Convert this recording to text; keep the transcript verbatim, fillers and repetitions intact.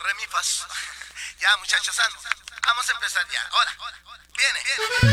re, mi, fa, sol. Ya, muchachos, ando. Vamos a empezar ya. Ahora. Viene.